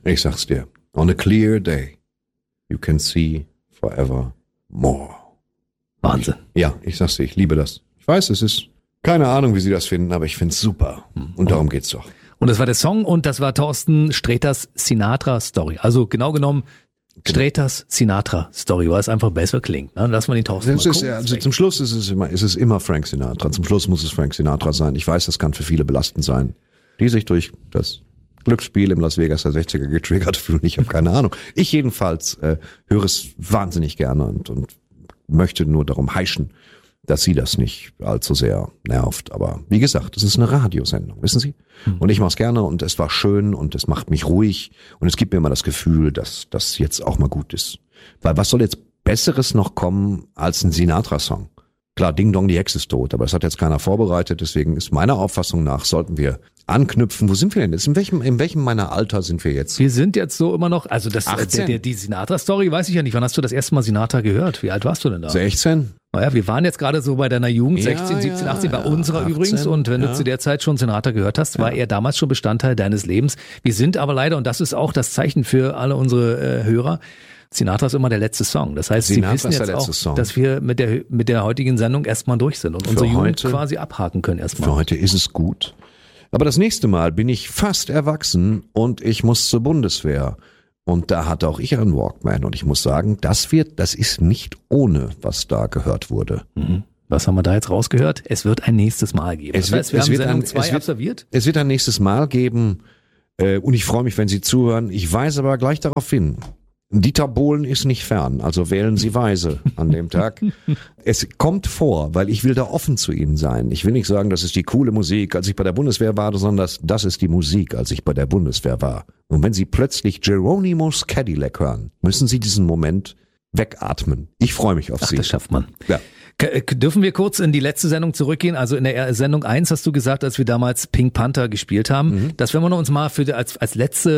Ich sag's dir. On a clear day, you can see forever more. Wahnsinn. Ja, ich sag's dir, ich liebe das. Ich weiß, es ist keine Ahnung, wie Sie das finden, aber ich find's super. Und darum geht's doch. Und das war der Song und das war Thorsten Sträters Sinatra-Story. Also genau genommen Sträters Sinatra-Story, weil es einfach besser klingt. Ne? Lass mal den Thorsten Das ist, also zum Schluss ist es immer Frank Sinatra. Zum Schluss muss es Frank Sinatra sein. Ich weiß, das kann für viele belastend sein, die sich durch das Glücksspiel im Las Vegas der 60er getriggert fühlen. Ich habe keine Ahnung. Ich jedenfalls höre es wahnsinnig gerne und möchte nur darum heischen, dass Sie das nicht allzu sehr nervt. Aber wie gesagt, es ist eine Radiosendung, wissen Sie? Und ich mache es gerne und es war schön und es macht mich ruhig und es gibt mir immer das Gefühl, dass das jetzt auch mal gut ist. Weil was soll jetzt Besseres noch kommen als ein Sinatra-Song? Klar, Ding Dong, die Hexe ist tot, aber das hat jetzt keiner vorbereitet, deswegen ist meiner Auffassung nach, sollten wir anknüpfen. Wo sind wir denn jetzt? In welchem meiner Alter sind wir jetzt? Wir sind jetzt so immer noch, also die Sinatra-Story weiß ich ja nicht. Wann hast du das erste Mal Sinatra gehört? Wie alt warst du denn da? 16. Naja, wir waren jetzt gerade so bei deiner Jugend, 16, 17, 18, bei unserer 18, übrigens. Und wenn du zu der Zeit schon Sinatra gehört hast, war er damals schon Bestandteil deines Lebens. Wir sind aber leider, und das ist auch das Zeichen für alle unsere Hörer, Sinatra ist immer der letzte Song. Das heißt, Sinatra Sie wissen jetzt auch, dass wir mit der heutigen Sendung erstmal durch sind und unsere Jugend quasi abhaken können erstmal. Für heute ist es gut. Aber das nächste Mal bin ich fast erwachsen und ich muss zur Bundeswehr. Und da hatte auch ich einen Walkman. Und ich muss sagen, das ist nicht ohne, was da gehört wurde. Mhm. Was haben wir da jetzt rausgehört? Es wird ein nächstes Mal geben. Das heißt, wir haben Sendung 2 absolviert? Es wird ein nächstes Mal geben. Und ich freue mich, wenn Sie zuhören. Ich weise aber gleich darauf hin. Dieter Bohlen ist nicht fern, also wählen Sie weise an dem Tag. Es kommt vor, weil ich will da offen zu Ihnen sein. Ich will nicht sagen, das ist die coole Musik, als ich bei der Bundeswehr war, sondern das ist die Musik, als ich bei der Bundeswehr war. Und wenn Sie plötzlich Geronimo's Cadillac hören, müssen Sie diesen Moment wegatmen. Ich freue mich auf Sie. Das schafft man. Ja. Dürfen wir kurz in die letzte Sendung zurückgehen? Also in der Sendung 1 hast du gesagt, als wir damals Pink Panther gespielt haben, das werden wir uns mal als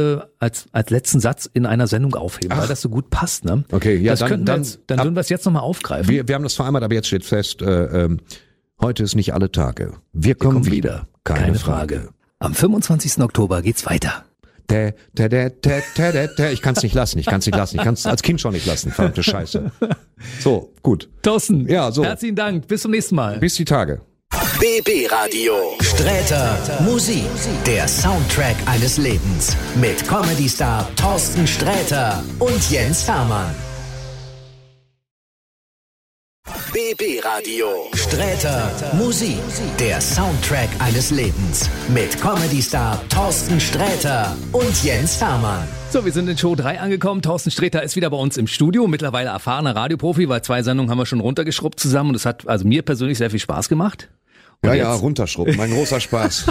letzten Satz in einer Sendung aufheben, weil das so gut passt. Ne? Okay, ja, dann würden wir es jetzt nochmal aufgreifen. Wir haben das vereinbart, aber jetzt steht fest, heute ist nicht alle Tage. Wir kommen wieder. Keine Frage. Am 25. Oktober geht's weiter. Ich kann's nicht lassen, ich kann's als Kind schon nicht lassen, verdammte Scheiße. So, gut. Thorsten, ja, so. Herzlichen Dank, bis zum nächsten Mal. Bis die Tage. BB Radio. Sträter Musik. Der Soundtrack eines Lebens. Mit Comedy-Star Thorsten Sträter und Jens Hermann. BB Radio. Sträter Musik. Der Soundtrack eines Lebens. Mit Comedy-Star Thorsten Sträter und Jens Hermann. So, wir sind in Show 3 angekommen. Thorsten Sträter ist wieder bei uns im Studio. Mittlerweile erfahrener Radioprofi, weil 2 Sendungen haben wir schon runtergeschrubbt zusammen. Und es hat also mir persönlich sehr viel Spaß gemacht. Und ja, runterschrubben. Mein großer Spaß.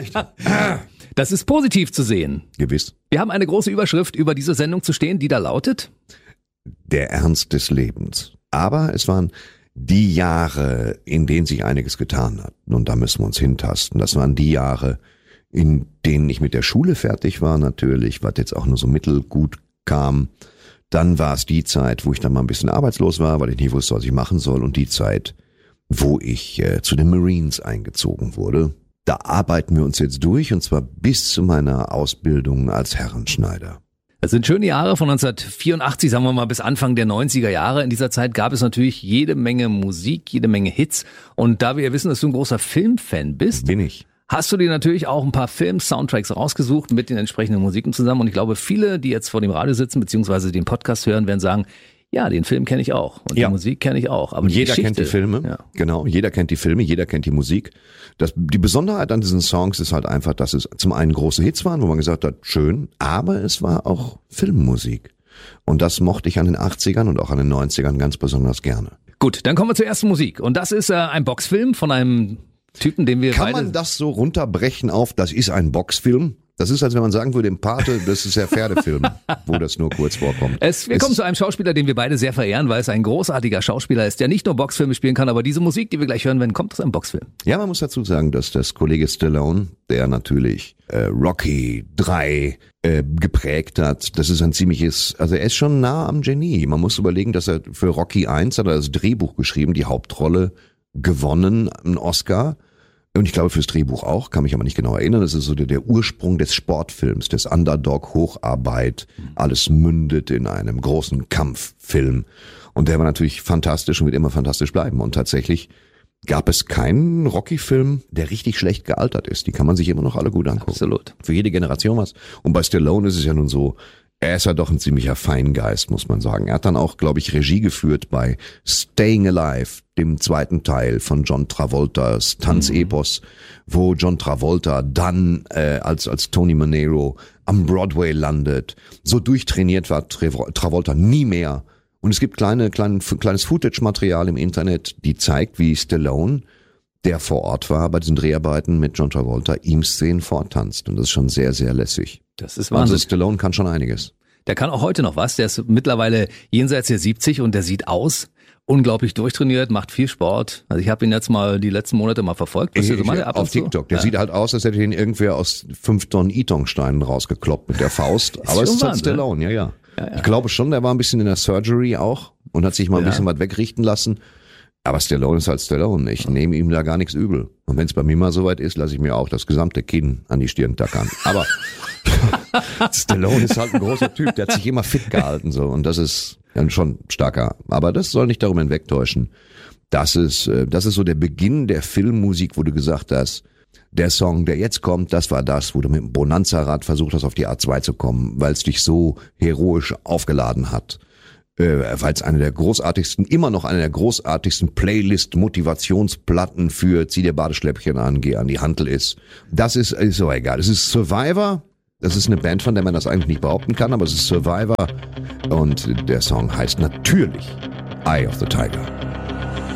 Das ist positiv zu sehen. Gewiss. Wir haben eine große Überschrift über diese Sendung zu stehen, die da lautet: Der Ernst des Lebens. Aber es waren die Jahre, in denen sich einiges getan hat. Und da müssen wir uns hintasten. Das waren die Jahre, in denen ich mit der Schule fertig war natürlich, was jetzt auch nur so mittelgut kam. Dann war es die Zeit, wo ich dann mal ein bisschen arbeitslos war, weil ich nicht wusste, was ich machen soll. Und die Zeit, wo ich zu den Marines eingezogen wurde. Da arbeiten wir uns jetzt durch, und zwar bis zu meiner Ausbildung als Herrenschneider. Das sind schöne Jahre von 1984, sagen wir mal, bis Anfang der 90er Jahre. In dieser Zeit gab es natürlich jede Menge Musik, jede Menge Hits. Und da wir ja wissen, dass du ein großer Filmfan bist, bin ich, hast du dir natürlich auch ein paar Film-Soundtracks rausgesucht mit den entsprechenden Musiken zusammen. Und ich glaube, viele, die jetzt vor dem Radio sitzen, beziehungsweise den Podcast hören, werden sagen: Ja, den Film kenne ich auch und die Musik kenne ich auch. Aber jeder kennt die Filme, genau. Jeder kennt die Filme, jeder kennt die Musik. Die Besonderheit an diesen Songs ist halt einfach, dass es zum einen große Hits waren, wo man gesagt hat, schön, aber es war auch Filmmusik. Und das mochte ich an den 80ern und auch an den 90ern ganz besonders gerne. Gut, dann kommen wir zur ersten Musik. Und das ist ein Boxfilm von einem Typen, den wir Kann man das so runterbrechen auf, das ist ein Boxfilm? Das ist, als wenn man sagen würde, im Pate, das ist der Pferdefilm, wo das nur kurz vorkommt. Wir kommen zu einem Schauspieler, den wir beide sehr verehren, weil es ein großartiger Schauspieler ist, der nicht nur Boxfilme spielen kann, aber diese Musik, die wir gleich hören werden, kommt aus einem Boxfilm. Ja, man muss dazu sagen, dass das Kollege Stallone, der natürlich Rocky 3 geprägt hat, das ist ein ziemliches, also er ist schon nah am Genie. Man muss überlegen, dass er für Rocky 1 hat er das Drehbuch geschrieben, die Hauptrolle gewonnen, einen Oscar. Und ich glaube fürs Drehbuch auch, kann mich aber nicht genau erinnern. Das ist so der Ursprung des Sportfilms, des Underdog-Hocharbeit. Alles mündet in einem großen Kampffilm. Und der war natürlich fantastisch und wird immer fantastisch bleiben. Und tatsächlich gab es keinen Rocky-Film, der richtig schlecht gealtert ist. Die kann man sich immer noch alle gut angucken. Absolut. Für jede Generation was. Und bei Stallone ist es ja nun so, er ist ja doch ein ziemlicher Feingeist, muss man sagen. Er hat dann auch, glaube ich, Regie geführt bei Staying Alive, dem zweiten Teil von John Travoltas Tanzepos, wo John Travolta dann als Tony Manero am Broadway landet. So durchtrainiert war Travolta nie mehr. Und es gibt kleines Footage-Material im Internet, die zeigt, wie Stallone, der vor Ort war bei diesen Dreharbeiten mit John Travolta, ihm Szenen vortanzt. Und das ist schon sehr, sehr lässig. Das ist Wahnsinn. Also Stallone kann schon einiges. Der kann auch heute noch was. Der ist mittlerweile jenseits der 70 und der sieht aus unglaublich durchtrainiert, macht viel Sport. Also ich habe ihn jetzt mal die letzten Monate mal verfolgt. Auf TikTok. Der sieht halt aus, als hätte ihn irgendwer aus 5 Tonnen Ytong-Steinen rausgekloppt mit der Faust. Aber es ist halt Stallone, ja. Ich glaube schon, der war ein bisschen in der Surgery auch und hat sich mal ein bisschen was wegrichten lassen. Aber Stallone ist halt Stallone. Ich nehme ihm da gar nichts übel. Und wenn es bei mir mal soweit ist, lasse ich mir auch das gesamte Kinn an die Stirn tackern. Aber Stallone ist halt ein großer Typ. Der hat sich immer fit gehalten so. Und das ist dann schon starker. Aber das soll nicht darüber hinwegtäuschen. Das ist so der Beginn der Filmmusik, wo du gesagt hast, der Song, der jetzt kommt, das war das, wo du mit dem Bonanza-Rad versucht hast, auf die A2 zu kommen, weil es dich so heroisch aufgeladen hat. Weil es immer noch eine der großartigsten Playlist-Motivationsplatten für zieh dir Badeschläppchen an, geh an die Hantel ist. Das ist so egal. Es ist Survivor. Das ist eine Band, von der man das eigentlich nicht behaupten kann, aber es ist Survivor. Und der Song heißt natürlich Eye of the Tiger.